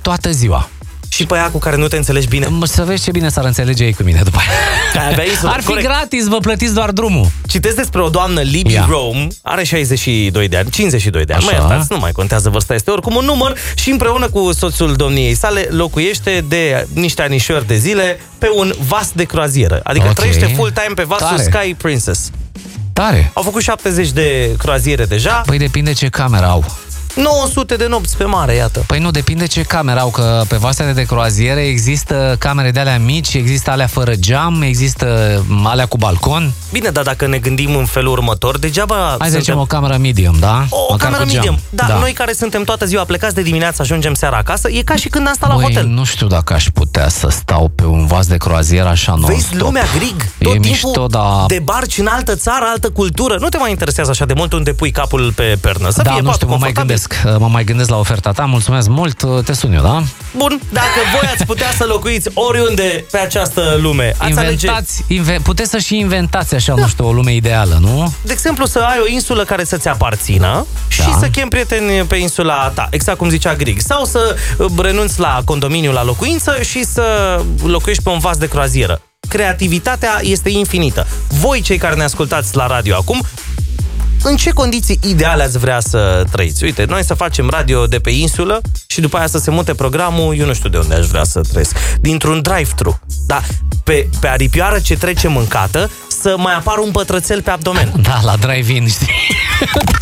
toată ziua. Și pe aia cu care nu te înțelegi bine. Să vezi ce bine s-ar înțelege ei cu mine după aia. Ar fi gratis, vă plătiți doar drumul. Citesc despre o doamnă, Libby Rome, are 62 de ani, 52 de ani, mă iertați, nu mai contează vârsta, este oricum un număr, și împreună cu soțul domniei sale locuiește de niște anișori de zile pe un vas de croazieră. Adică trăiește full-time pe vasul Sky Princess. Tare. Au făcut 70 de croaziere deja. Păi depinde ce cameră au. 900 de nopți pe mare, iată. Păi nu, depinde ce cameră au, că pe vasele de croaziere există camere de alea mici, există alea fără geam, există alea cu balcon. Bine, dar dacă ne gândim în felul următor, degeaba... Hai să zicem o cameră medium, da? O cameră medium. Da, noi care suntem toată ziua plecați de dimineață, ajungem seara acasă, e ca și când am stat la hotel. Nu știu dacă aș putea să stau pe un vas de croazieră așa non-stop. Vezi lumea, Grig, tot timpul de barci în altă țară, altă cultură. Nu te mai interesează așa de mult unde pui capul pe pernă. Să fie nu știu, mă mai gândesc la oferta ta. Mulțumesc mult, te sun eu, da? Bun, dacă voi ați putea să locuiți oriunde pe această lume, puteți să și inventați așa, nu știu, o lume ideală, nu? De exemplu, să ai o insulă care să-ți aparțină și să chemi prieteni pe insula ta, exact cum zicea Grig. Sau să renunți la condominiu, la locuință și să locuiești pe un vas de croazieră. Creativitatea este infinită. Voi, cei care ne ascultați la radio acum, în ce condiții ideale ați vrea să trăiți? Uite, noi să facem radio de pe insulă și după aia să se mute programul, eu nu știu de unde aș vrea să trăiesc. Dintr-un drive-thru. Da, pe aripioară ce trece mâncată, să mai apară un pătrățel pe abdomen. Da, la drive-in, știi?